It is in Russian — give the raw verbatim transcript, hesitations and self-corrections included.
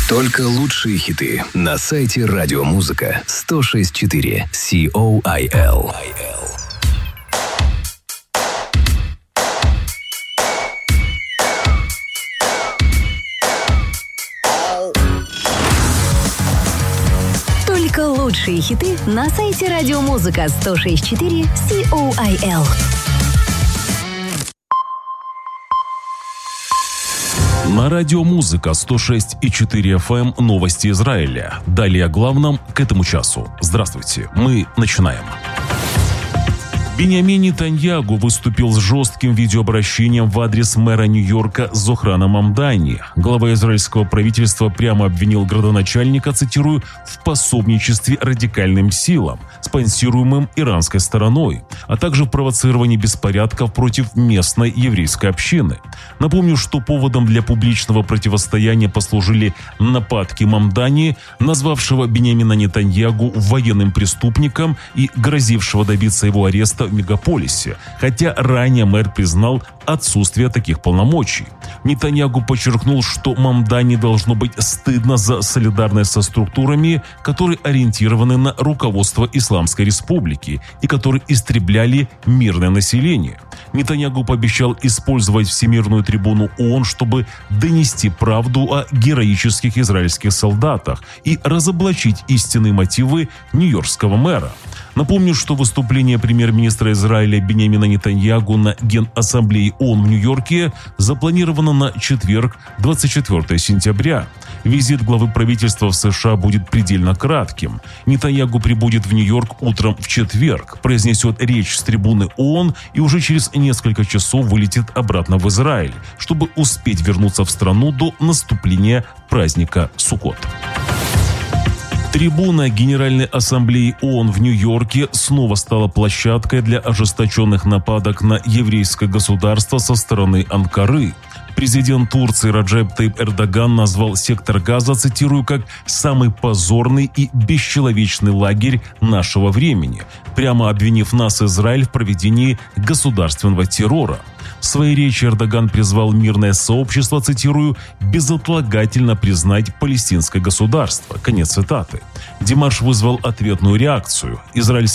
Только лучшие хиты на сайте Радиомузыка сто шесть четыре Сиол. Только лучшие хиты на сайте Радиомузыка сто шесть четыре Сиол. На радиомузыка сто шесть и четыре эф эм новости Израиля. Далее о главном к этому часу. Здравствуйте, мы начинаем. Биньямин Нетаньяху выступил с жестким видеообращением в адрес мэра Нью-Йорка Зохрана Мамдани. Глава израильского правительства прямо обвинил градоначальника, цитирую, в пособничестве радикальным силам, спонсируемым иранской стороной, а также в провоцировании беспорядков против местной еврейской общины. Напомню, что поводом для публичного противостояния послужили нападки Мамдани, назвавшего Биньямина Нетаньяху военным преступником и грозившего добиться его ареста в мегаполисе, хотя ранее мэр признал отсутствие таких полномочий. Нетаньяху подчеркнул, что Мамдани должно быть стыдно за солидарность со структурами, которые ориентированы на руководство Исламской Республики и которые истребляли мирное население. Нетаньяху пообещал использовать Всемирную трибуну ООН, чтобы донести правду о героических израильских солдатах и разоблачить истинные мотивы нью-йоркского мэра. Напомню, что выступление премьер-министра Израиля Биньямина Нетаньяху на Генассамблее ООН в Нью-Йорке запланировано на четверг, двадцать четвёртого сентября. Визит главы правительства в США будет предельно кратким. Нетаньяху прибудет в Нью-Йорк утром в четверг, произнесет речь с трибуны ООН и уже через несколько часов вылетит обратно в Израиль, чтобы успеть вернуться в страну до наступления праздника Суккот. Трибуна Генеральной Ассамблеи ООН в Нью-Йорке снова стала площадкой для ожесточенных нападок на еврейское государство со стороны Анкары. Президент Турции Раджеп Таyyip Эрдоган назвал сектор Газа, цитирую, как «самый позорный и бесчеловечный лагерь нашего времени», прямо обвинив нас, Израиль, в проведении государственного террора. В своей речи Эрдоган призвал мирное сообщество, цитирую, «безотлагательно признать палестинское государство». Конец цитаты. Демарш вызвал ответную реакцию. Израильская